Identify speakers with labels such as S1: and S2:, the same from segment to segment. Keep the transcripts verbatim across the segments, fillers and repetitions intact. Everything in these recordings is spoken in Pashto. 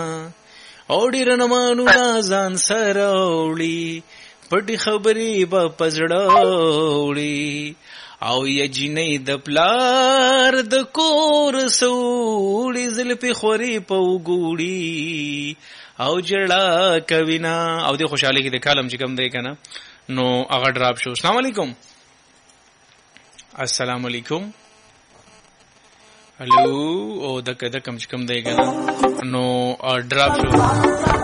S1: او ډیر نمانو ځان سره وړي پټي خبرې به پزړاوړي او یجنې د پلار د کور سوړي زلفي خوري په وګوړي او جړه کوینا او د خوشحالي کې د کالم چې کم دی کنه نو هغه ډراپ شو. السلام علیکم. السلام علیکم. هلو او دک دک کم چې کم دی کنه نو ډراپ شو.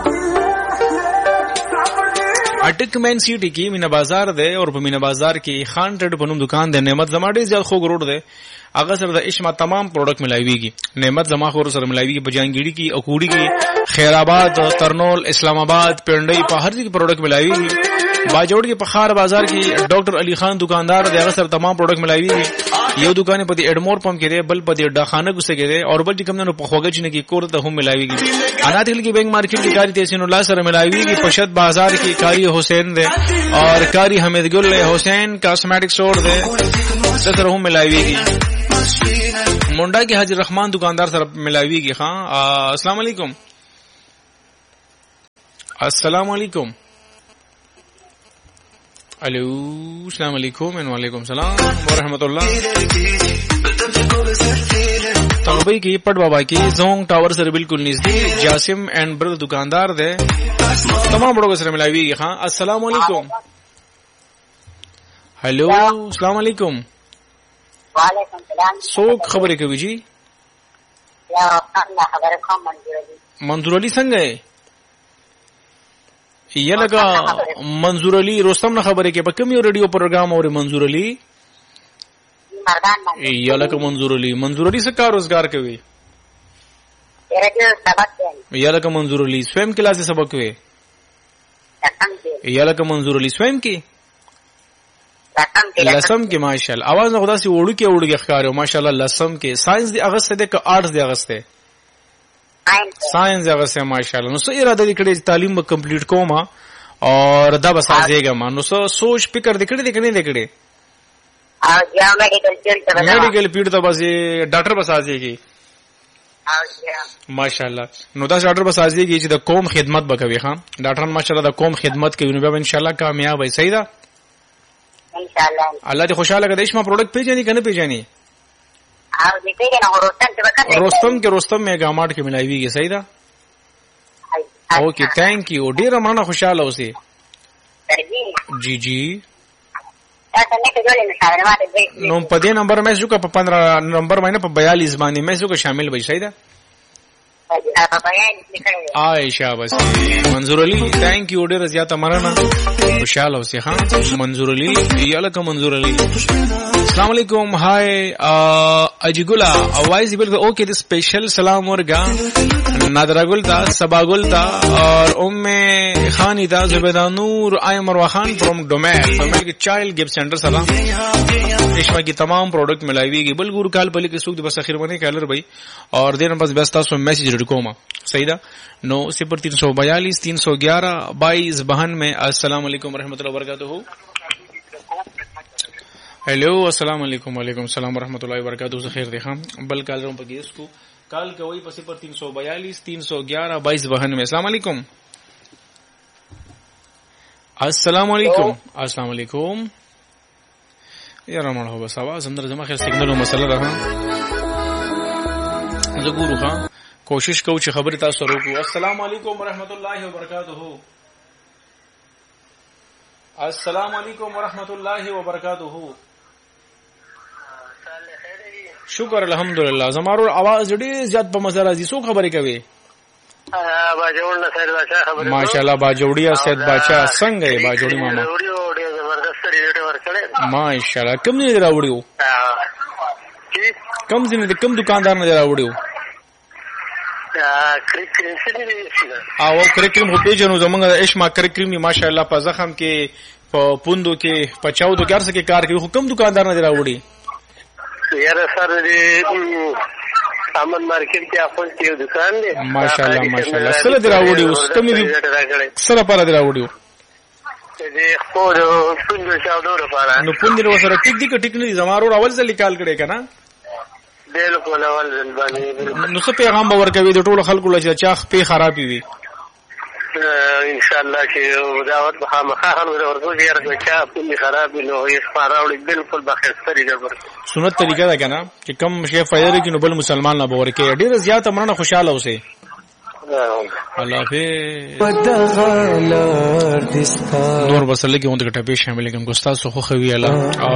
S1: اٹک مین سیٹی کی مینا بازار دے اور په مینا بازار کې خان ټډ بنوم دکان دے نعمت زما ډیر زیات خوږ روډ دے هغه سره د اشما تمام پروډکټ ملایويږي. نعمت زما خور سره ملایويږي بجانګيړي کی اکوړي کی خیرآباد ترنول اسلام آباد پنډي په هر ځای کې پروډکټ ملایويږي. باجوړ کې په خار بازار کې ډاکټر علي خان دکاندار دی هغه سره تمام پروډکټ ملایويږي. یو دکان په دې اډمور پم کې دی بل په دې ډاخانه کوسه کې دی او بل چې کوم نه په خوګه چنه کې کور ته هم ملایويږي. اناتل کې بینک مارکیټ کې کاری تحسین الله سره ملایويږي. پشد بازار کې کاری حسین دی اور کاری حمید گل حسین کاسمیٹک سٹور دی سره هم ملایويږي. منڈا کے حاجی رحمان دکاندار سره ملایويږي. ها السلام علیکم. السلام علیکم. الو السلام علیکم وعلیکم السلام ورحمۃ اللہ. تغبئی کی پٹ بابا کی زونگ ٹاور سره بالکل نزدیک جاسم اینڈ برد دکاندار دے تمام بڑوں سره ملایويږي. ہاں السلام علیکم. ہلو السلام علیکم.
S2: وعلیکم السلام.
S1: څوک خبرې کوي جی؟
S2: یا خبره کوم منظور علي.
S1: منظور علي څنګه یې لکه منظور علي رستم نه خبرې کې په کوم یو ریډیو پروګرام اوري منظور علي
S2: مردان باندې
S1: یا لکه منظور علي منظور علي څه کار روزګار کوي؟
S2: ریډیو سبق کوي.
S1: یا لکه منظور علي سویم کلاس سبق کوي. یا لکه منظور علي سویم کې لسم کې ماشاءالله आवाज نه خدا سي وړو کې وړو کې ښکارو ماشاءالله لسم کې ساينس دی اغسته د ک آرټس دی اغسته ساينس دی اغسته ماشاءالله. نو سې اراده کړې تعلیم به کمپلیټ کوم اور دا بس ازيګه ما نو سوچ فکر دې کړې دې کړې دې کړې
S2: او یا میډیکل فیلډ ته
S1: میډیکل فیلډ ته بس ډاکټر بس ازيږي ماشاءالله. نو دا ډاکټر بس ازيږي چې د قوم خدمت وکوي. ها ډاکټر ماشاءالله د قوم خدمت کوي نو به ان شاء الله کامیاب وي. صحیح ده
S2: انشاءالله.
S1: الله دې خوشاله کړي. اشما پروډکټ پیژنې کنه پیژنې؟
S2: او دې پیژنې رستم کې وکړه
S1: رستم کې رستم میگا مارټ کې ملایويږي. صحیح ده. اوکے تھینک یو ډیر مننه خوشاله اوسئ. جی جی نو په دې نمبر مې څوک په پندرہ نمبر باندې په بیالیس باندې مې څوک شامل وي. صحیح ده. عائشہ بس منظور علی تھینک یو ډیر زیاته مننه خوشاله اوسئ. ها منظور علی یا لکه منظور علی. السلام علیکم. هاي اجګلا اوایز بالکل اوکے د سپیشل سلام ورګه نادرا گل تا سبا گل تا اور ام خانی تا زبیدہ نور آئی مروہ خان فرام ڈومیل ڈومیل کے چائلڈ گفٹ سینٹر سلام. اشما کی تمام پروڈکٹ ملائیوی گی بل گور کال پلی کے سوک دی بس اخیر بنے کالر بھائی اور دیر بس بیستا سو میسیج رکوما. صحیح دا نو صفر تین سو بیالیس تین سو گیارہ بائیس بہن میں. السلام علیکم ورحمۃ اللہ وبرکاتہ. ہیلو السلام علیکم. وعلیکم السلام ورحمۃ اللہ وبرکاتہ. خیر دیکھا بل کال رہا ہوں پکی اس کو کال کا وہی پسی پر تین سو بیالیس تین سو گیارہ بائیس بہن میں. السلام علیکم. السلام علیکم. السلام علیکم. یار مړ هو بس आवाज اندر زما خیر سیګنل مسله راه زه ګورو ها کوشش کوم چې خبر تاسو سره وکړو. السلام علیکم ورحمۃ اللہ وبرکاتہ. السلام علیکم ورحمۃ اللہ وبرکاتہ. شکر الحمدللہ. زمارو आवाज ډېر زیات په مزه راځي. څوک خبرې کوي؟
S2: باجوړ نه سید بادشاہ خبرې.
S1: ماشاءالله باجوړیا سید بادشاہ څنګه یې باجوړی ماما؟ ماشاءالله. کوم نه راوړیو؟ کوم ځینې کوم دکاندار نه راوړیو؟ او کرکریم هو پیجنو زمونږ اشما کرکریم ماشاءالله په زخم کې په پوندو کې په چاودو کې ارسه کې کار کوي. خو کوم دکاندار نه راوړي؟
S2: یاره سر دې امن مارکیټ کې خپل یو دکان دی
S1: ماشاءالله ماشاءالله. سره دی راوړي اوس ته مې سره پر دی راوړي
S2: دې خپل پوندو چاودو لپاره.
S1: نو پوندې ورسره ټیک دی که ټیک نه دي؟ زمارو اول ځل کال کړي کنه
S2: بالکل اول ځل باندې.
S1: نو څه پیغام به ورکوي د ټولو خلکو له چې چا خپې خرابې وي؟
S2: ان شاء الله چې دعوت به خامخا هم ورکو چې یاره که چا خپې خرابې نو هغې څخه راوړي بالکل به ښایسته طریقه ورکړي.
S1: سنت طریقه ده که نه چې کم شی فایده لري نو بل مسلمان نه به ورکوي. ډېره زیاته مننه، خوشحاله اوسئ. الله حافظ. نور بس لګي اون د ټپې شامل کوم ګستاس خو خوي الله